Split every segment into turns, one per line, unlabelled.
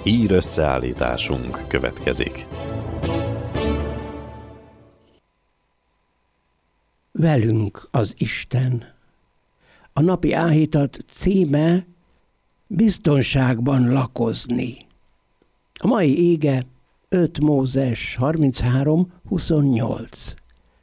Ír összeállításunk következik.
Velünk az Isten. A napi áhítat címe biztonságban lakozni. A mai ége 5 Mózes 33:28.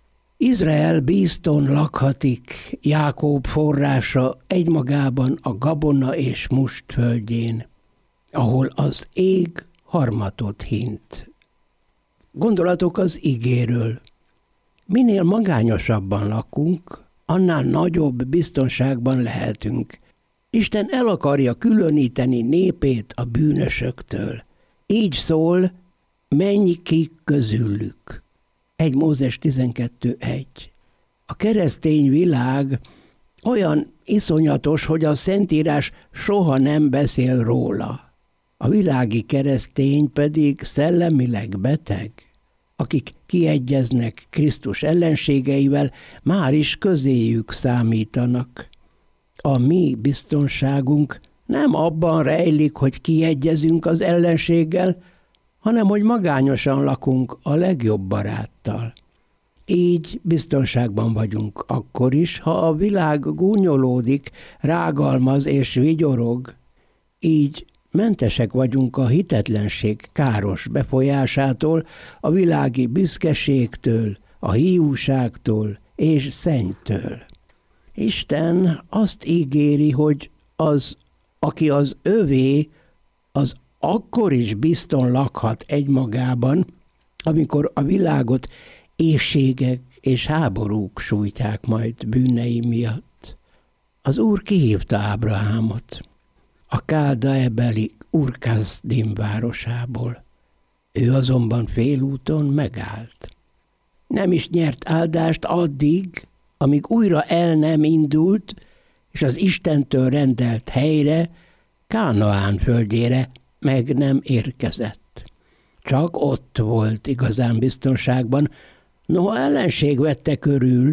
Izrael bizton lakhatik, Jákob forrása egymagában a gabona és must földjén, ahol az ég harmatot hint. Gondolatok az igéről. Minél magányosabban lakunk, annál nagyobb biztonságban lehetünk. Isten el akarja különíteni népét a bűnösöktől. Így szól, menj ki közülük. 1 Mózes 12:1. A keresztény világ olyan iszonyatos, hogy a Szentírás soha nem beszél róla. A világi keresztény pedig szellemileg beteg. Akik kiegyeznek Krisztus ellenségeivel, már is közéjük számítanak. A mi biztonságunk nem abban rejlik, hogy kiegyezünk az ellenséggel, hanem hogy magányosan lakunk a legjobb baráttal. Így biztonságban vagyunk akkor is, ha a világ gúnyolódik, rágalmaz és vigyorog. Így mentesek vagyunk a hitetlenség káros befolyásától, a világi büszkeségtől, a hiúságtól és szennytől. Isten azt ígéri, hogy az, aki az övé, az akkor is bizton lakhat egymagában, amikor a világot éhségek és háborúk sújtják majd bűnei miatt. Az Úr kihívta Ábrahámot a Káldaebeli Ur-Kaszdim városából. Ő azonban félúton megállt. Nem is nyert áldást addig, amíg újra el nem indult, és az Istentől rendelt helyre, Kánaán földjére meg nem érkezett. Csak ott volt igazán biztonságban, noha ellenség vette körül.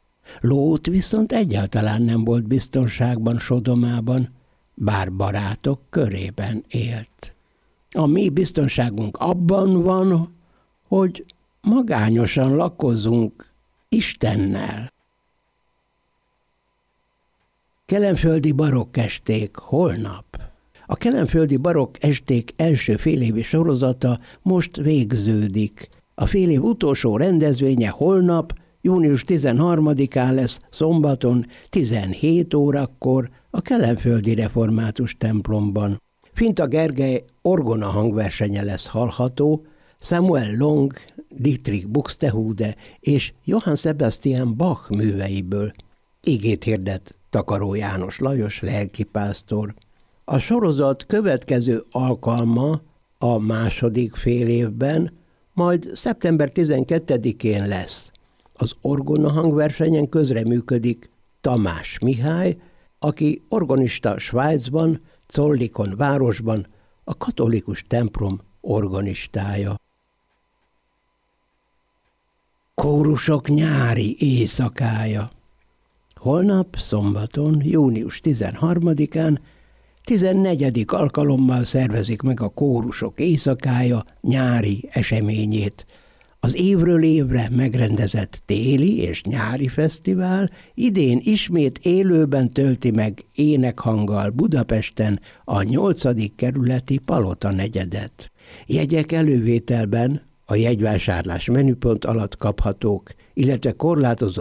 Lót viszont egyáltalán nem volt biztonságban Sodomában, bár barátok körében élt. A mi biztonságunk abban van, hogy magányosan lakozunk Istennel. Kelenföldi barokkesték holnap. A kelenföldi barokkesték első félévi sorozata most végződik. A félév utolsó rendezvénye holnap, június 13-án lesz szombaton 17 órakor a Kelenföldi Református templomban. Finta Gergely orgona hangversenye lesz hallható, Samuel Long, Dietrich Buxtehude és Johann Sebastian Bach műveiből. Igét hirdet Takaró János Lajos lelkipásztor. A sorozat következő alkalma a második félévben, majd szeptember 12-én lesz. Az orgona hangversenyen közreműködik Tamás Mihály, aki organista Svájcban, Zollikon városban, a katolikus templom organistája. Kórusok nyári éjszakája. Holnap szombaton, június 13-án 14. alkalommal szervezik meg a Kórusok éjszakája nyári eseményét. Az évről évre megrendezett téli és nyári fesztivál idén ismét élőben tölti meg énekhanggal Budapesten a 8. kerületi Palota negyedet. Jegyek elővételben a jegyvásárlás menüpont alatt kaphatók, illetve korlátozott